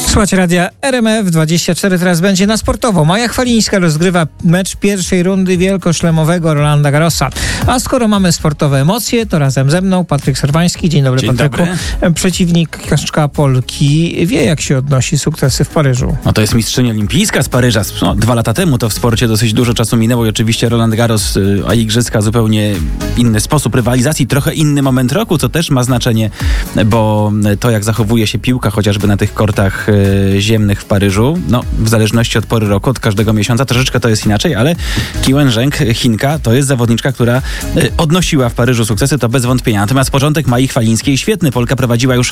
Słuchajcie radia RMF24, teraz będzie na sportowo. Maja Chwalińska rozgrywa mecz pierwszej rundy wielkoszlemowego Rolanda Garrosa. A skoro mamy sportowe emocje, to razem ze mną Patryk Serwański. Dzień dobry, Patryku. Dobry. Przeciwnik Kaszczka Polki wie, jak się odnosi sukcesy w Paryżu. No to jest mistrzyni olimpijska z Paryża. 2 lata temu to w sporcie dosyć dużo czasu minęło i oczywiście Roland Garros, a igrzyska zupełnie inny sposób rywalizacji, trochę inny moment roku, co też ma znaczenie, bo to jak zachowuje się piłka chociażby na tych kortach ziemnych w Paryżu, no w zależności od pory roku, od każdego miesiąca troszeczkę to jest inaczej, ale Qi Wencheng, Chinka, to jest zawodniczka, która odnosiła w Paryżu sukcesy, to bez wątpienia. Natomiast początek Mai Chwalińskiej świetny. Polka prowadziła już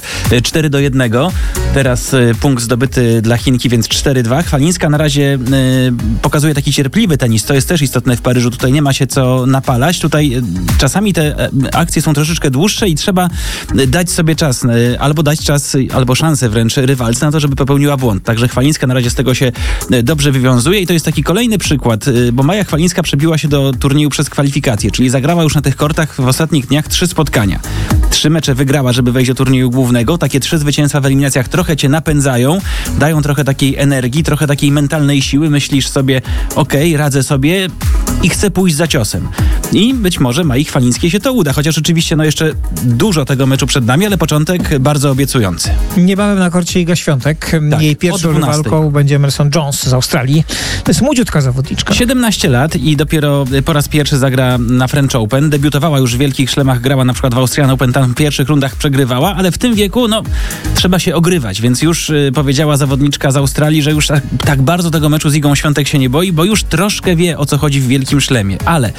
4-1. Teraz punkt zdobyty dla Chinki, więc 4-2. Chwalińska na razie pokazuje taki cierpliwy tenis. To jest też istotne w Paryżu. Tutaj nie ma się co napalać. Tutaj czasami te akcje są troszeczkę dłuższe i trzeba dać sobie czas. Albo dać czas, albo szansę wręcz rywalce na to, żeby popełniła błąd. Także Chwalińska na razie z tego się dobrze wywiązuje i to jest taki kolejny przykład, bo Maja Chwalińska przebiła się do turnieju przez kwalifikacje, czyli zagrała już na tych kortach w ostatnich dniach 3 spotkania. 3 mecze wygrała, żeby wejść do turnieju głównego. Takie 3 zwycięstwa w eliminacjach trochę cię napędzają, dają trochę takiej energii, trochę takiej mentalnej siły. Myślisz sobie, okej, radzę sobie i chcę pójść za ciosem. I być może Mai Chwalińskiej się to uda, chociaż oczywiście jeszcze dużo tego meczu przed nami, ale początek bardzo obiecujący. Niebawem na korcie Iga Świątek. Tak, jej pierwszą rywalką będzie Emerson Jones z Australii. To jest młodziutka zawodniczka. 17 lat i dopiero po raz pierwszy zagra na French Open. Debiutowała już w wielkich szlemach, grała na przykład w Australian Open, tam w pierwszych rundach przegrywała, ale w tym wieku trzeba się ogrywać, więc już powiedziała zawodniczka z Australii, że już tak bardzo tego meczu z Igą Świątek się nie boi, bo już troszkę wie, o co chodzi w wielkim szlemie. Ale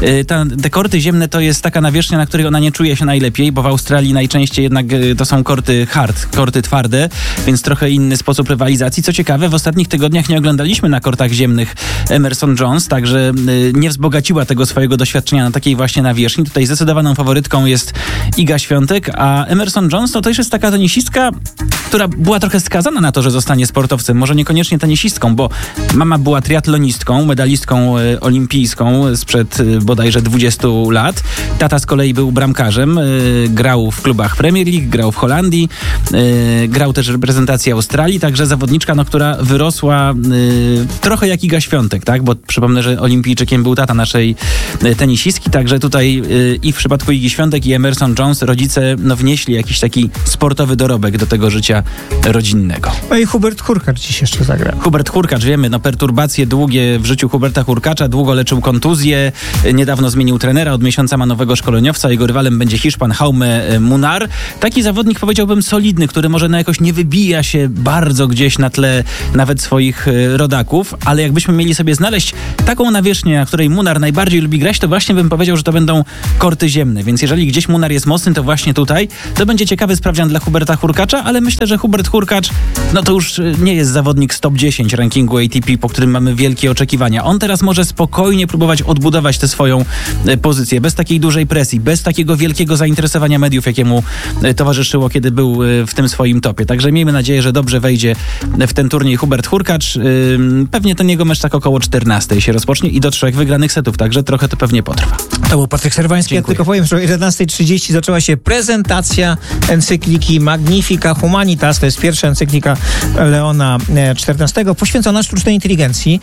te korty ziemne to jest taka nawierzchnia, na której ona nie czuje się najlepiej, bo w Australii najczęściej jednak to są korty hard, korty twarde, więc trochę inny sposób rywalizacji. Co ciekawe, w ostatnich tygodniach nie oglądaliśmy na kortach ziemnych Emerson Jones, także nie wzbogaciła tego swojego doświadczenia na takiej właśnie nawierzchni. Tutaj zdecydowaną faworytką jest Iga Świątek, a Emerson Jones to też jest taka tenisistka, która była trochę skazana na to, że zostanie sportowcem. Może niekoniecznie tenisistką, bo mama była triatlonistką, medalistką olimpijską sprzed bodajże 20 lat. Tata z kolei był bramkarzem, grał w klubach Premier League, grał w Holandii, grał też w reprezentacji Australii, także zawodniczka, która wyrosła trochę jak Iga Świątek, tak? Bo przypomnę, że olimpijczykiem był tata naszej tenisistki, także tutaj i w przypadku Igi Świątek i Emerson Jones rodzice wnieśli jakiś taki sportowy dorobek do tego życia rodzinnego. No i Hubert Hurkacz dziś jeszcze zagra. Hubert Hurkacz, wiemy, perturbacje długie w życiu Huberta Hurkacza, długo leczył kontuzję, niedawno zmienił trenera, od miesiąca ma nowego szkoleniowca, jego rywalem będzie Hiszpan Jaume Munar. Taki zawodnik, powiedziałbym, solidny, który może jakoś nie wybija się bardzo gdzieś na tle nawet swoich rodaków, ale jakbyśmy mieli sobie znaleźć taką nawierzchnię, na której Munar najbardziej lubi grać, to właśnie bym powiedział, że to będą korty ziemne, więc jeżeli gdzieś Munar jest mocny, to właśnie tutaj. To będzie ciekawy sprawdzian dla Huberta Hurkacza, ale myślę, że Hubert Hurkacz, to już nie jest zawodnik z top 10 rankingu ATP, po którym mamy wielkie oczekiwania. On teraz może spokojnie próbować odbudować tę swoją pozycję, bez takiej dużej presji, bez takiego wielkiego zainteresowania mediów, jakiemu towarzyszyło, kiedy był w tym swoim topie. Także miejmy nadzieję, że dobrze wejdzie w ten turniej Hubert Hurkacz. Pewnie ten jego mecz tak około 14 się rozpocznie i do 3 wygranych setów, także trochę to pewnie potrwa. To był Patryk Serwański. Ja tylko powiem, że o 11:30 zaczęła się prezentacja encykliki Magnifica Humanitas. To jest pierwsza encyklika Leona XIV poświęcona sztucznej inteligencji.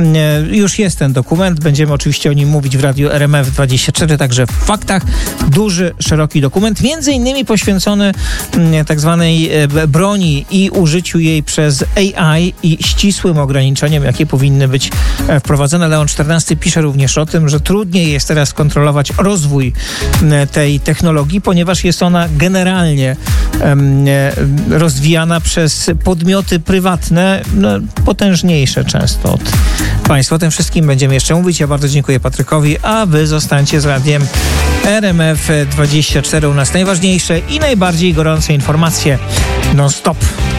Już jest ten dokument. Będziemy oczywiście o nim mówić w radiu RMF24, także w faktach. Duży, szeroki dokument, między innymi poświęcony tak zwanej broni i użyciu jej przez AI i ścisłym ograniczeniom, jakie powinny być wprowadzone. Leon XIV pisze również o tym, że trudniej jest teraz kontrolować rozwój tej technologii, ponieważ jest ona generalnie rozwijana przez podmioty prywatne, potężniejsze często od państwa. O tym wszystkim będziemy jeszcze mówić. Ja bardzo dziękuję Patrykowi, a wy zostańcie z radiem RMF24. U nas najważniejsze i najbardziej gorące informacje non stop.